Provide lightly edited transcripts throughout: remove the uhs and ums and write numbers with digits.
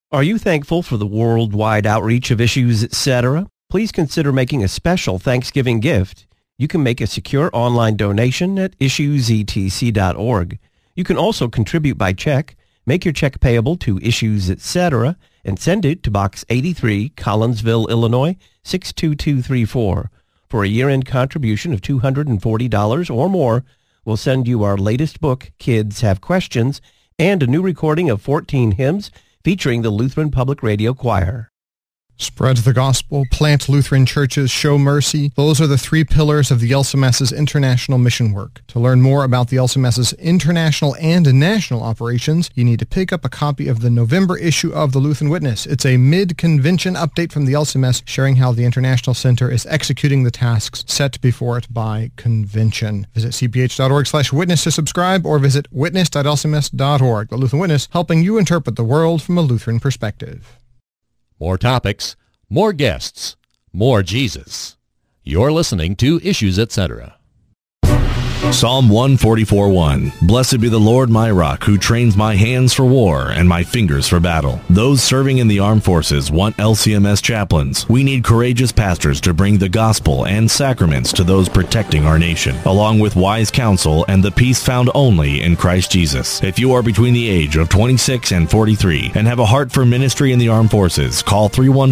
Are you thankful for the worldwide outreach of Issues, etc.? Please consider making a special Thanksgiving gift. You can make a secure online donation at issuesetc.org. You can also contribute by check. Make your check payable to Issues, etc., and send it to Box 83, Collinsville, Illinois, 62234. For a year-end contribution of $240 or more, we'll send you our latest book, Kids Have Questions, and a new recording of 14 hymns featuring the Lutheran Public Radio Choir. Spread the gospel, plant Lutheran churches, show mercy. Those are the three pillars of the LCMS's international mission work. To learn more about the LCMS's international and national operations, you need to pick up a copy of the November issue of the Lutheran Witness. It's a mid-convention update from the LCMS sharing how the International Center is executing the tasks set before it by convention. Visit cph.org/witness to subscribe or visit witness.lcms.org. The Lutheran Witness, helping you interpret the world from a Lutheran perspective. More topics, more guests, more Jesus. You're listening to Issues, Etc. Psalm 144:1. Blessed be the Lord my rock, who trains my hands for war and my fingers for battle. Those serving in the armed forces want LCMS chaplains. We need courageous pastors to bring the gospel and sacraments to those protecting our nation, along with wise counsel and the peace found only in Christ Jesus. If you are between the age of 26 and 43 and have a heart for ministry in the armed forces, call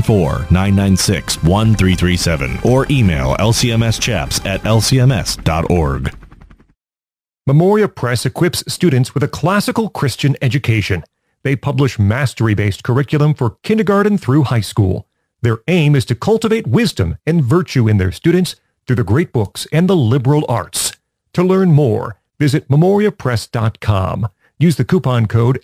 314-996-1337 or email lcmschaps@lcms.org. Memoria Press equips students with a classical Christian education. They publish mastery-based curriculum for kindergarten through high school. Their aim is to cultivate wisdom and virtue in their students through the great books and the liberal arts. To learn more, visit memoriapress.com. Use the coupon code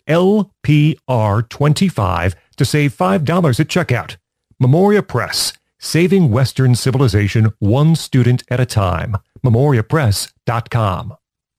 LPR25 to save $5 at checkout. Memoria Press, saving Western civilization one student at a time. memoriapress.com.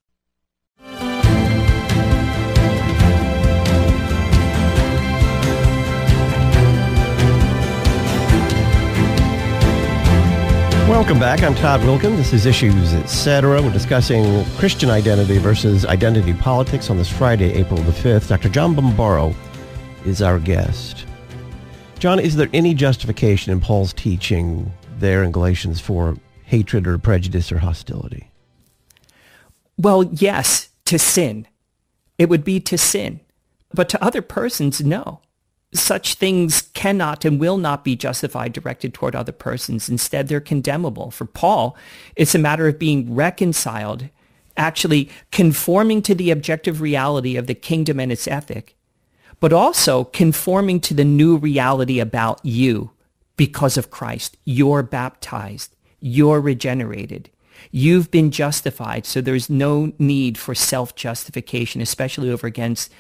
Welcome back. I'm Todd Wilkin. This is Issues, Etc. We're discussing Christian identity versus identity politics on this Friday, April the 5th. Dr. John Bambaro is our guest. John, is there any justification in Paul's teaching there in Galatians for hatred or prejudice or hostility? Well, yes, to sin. It would be to sin. But to other persons, no. Such things cannot and will not be justified directed toward other persons. Instead, they're condemnable. For Paul, it's a matter of being reconciled, actually conforming to the objective reality of the kingdom and its ethic, but also conforming to the new reality about you because of Christ. You're baptized. You're regenerated. You've been justified, so there's no need for self-justification, especially over against